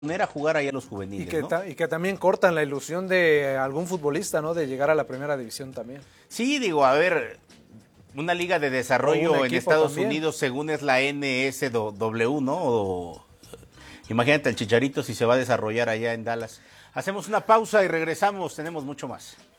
poner a jugar ahí a los juveniles, ¿no? Y que también cortan la ilusión de algún futbolista, ¿no? De llegar a la primera división también. Sí, digo, a ver, una liga de desarrollo en Estados también. Unidos, según es la NSW, ¿no? Imagínate al Chicharito si se va a desarrollar allá en Dallas. Hacemos una pausa y regresamos, tenemos mucho más.